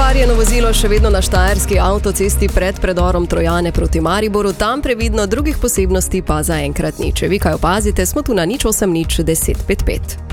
Pokvarjeno vozilo še vedno na štajerski avtocesti pred predorom Trojane proti Mariboru, tam previdno, drugih posebnosti pa zaenkrat ni. Če vi kaj opazite, smo tu na 0800 1055.